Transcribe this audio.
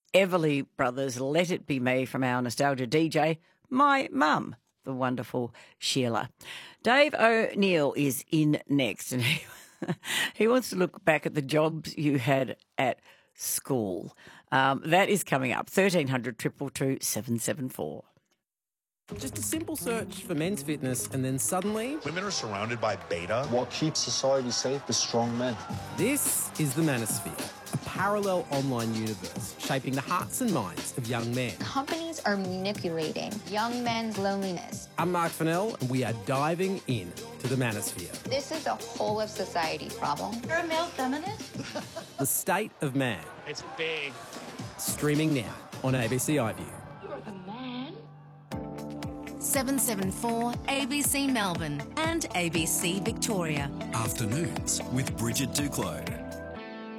Everly Brothers, Let It Be Me from our nostalgia DJ, my mum, the wonderful Sheila. Dave O'Neill is in next, and he wants to look back at the jobs you had at school. That is coming up, 1300 222 774. Just a simple search for men's fitness and then suddenly... women are surrounded by beta. What keeps society safe is strong men. This is the Manosphere, a parallel online universe shaping the hearts and minds of young men. Companies are manipulating young men's loneliness. I'm Mark Fennell, and we are diving in to the Manosphere. This is a whole of society problem. You're a male feminist? The State of Man. It's big. Streaming now on ABC iView. 774 ABC Melbourne and ABC Victoria. Afternoons with Bridget Duclos.